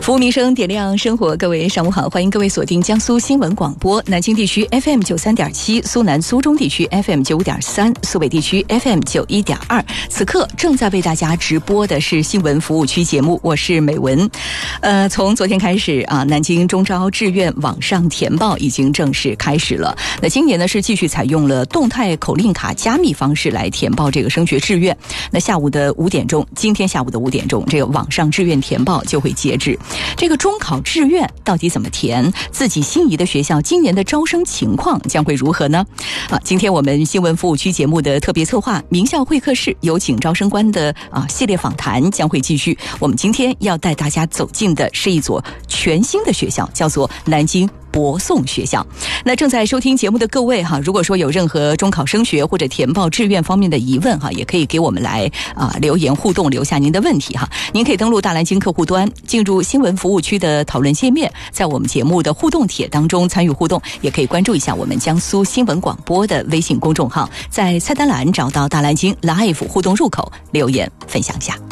服务民生，点亮生活。各位上午好，欢迎各位锁定江苏新闻广播，南京地区 FM 93.7，苏南苏中地区 FM 95.3，苏北地区 FM 91.2。此刻正在为大家直播的是新闻服务区节目，我是美文。从昨天开始啊，南京中招志愿网上填报已经正式开始了。那今年呢是继续采用了动态口令卡加密方式来填报这个升学志愿。那下午的5点钟，今天下午的5点钟，这个网上志愿填报就会截止。这个中考志愿到底怎么填？自己心仪的学校今年的招生情况将会如何呢？今天我们新闻服务区节目的特别策划名校会客室有请招生官的系列访谈将会继续。我们今天要带大家走进的是一所全新的学校，叫做南京博颂学校。那正在收听节目的各位如果说有任何中考升学或者填报志愿方面的疑问也可以给我们来留言互动，留下您的问题您可以登录大南京客户端，进入新闻服务区的讨论界面，在我们节目的互动帖当中参与互动，也可以关注一下我们江苏新闻广播的微信公众号，在菜单栏找到大南京 Live 互动入口，留言分享一下。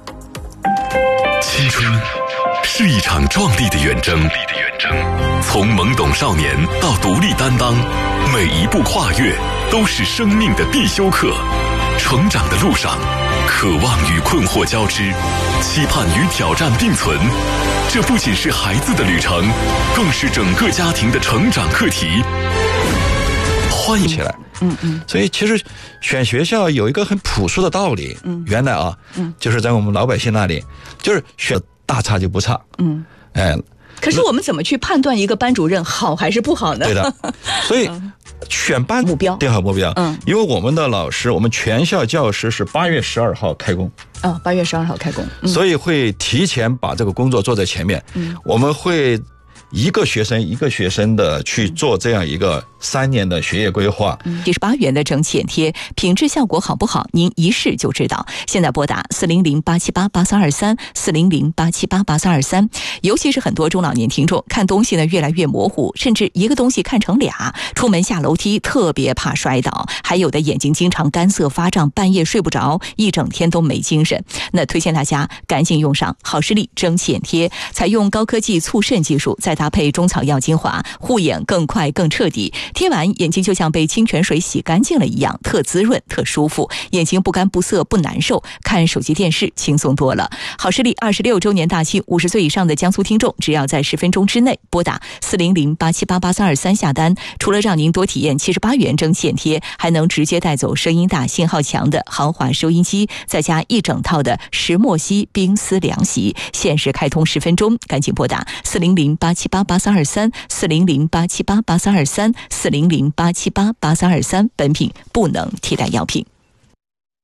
青春是一场壮丽的远征，从懵懂少年到独立担当，每一步跨越都是生命的必修课。成长的路上，渴望与困惑交织，期盼与挑战并存。这不仅是孩子的旅程，更是整个家庭的成长课题。欢迎起来。 所以其实选学校有一个很朴素的道理，原来就是在我们老百姓那里，就是选大差就不差。 可是我们怎么去判断一个班主任好还是不好呢？ 对的，所以选班目标， 定好目标。因为我们的老师，我们全校教师是8月12号开工。 8月12号开工， 所以会提前把这个工作做在前面。我们会一个学生一个学生的去做这样一个3年的学业规划。 78元的整剪贴，品质效果好不好，您一试就知道。现在拨打400-878-8323 400-878-8323。尤其是很多中老年听众看东西呢越来越模糊，甚至一个东西看成俩，出门下楼梯特别怕摔倒，还有的眼睛经常干涩发胀，半夜睡不着，一整天都没精神。那推荐大家赶紧用上好视力整剪贴，采用高科技促渗技术，再搭配中草药精华，护眼更快更彻底。贴完眼睛就像被清泉水洗干净了一样，特滋润特舒服，眼睛不干不涩不难受，看手机电视轻松多了。好视力26周年大庆，50岁以上的江苏听众只要在10分钟之内拨打400-878-8323下单，除了让您多体验78元整剪贴，还能直接带走声音大信号强的豪华收音机，再加一整套的石墨烯冰丝凉席，限时开通10分钟，赶紧拨打400-878-8323 400-878-8323 400-878-8323，本品不能替代药品。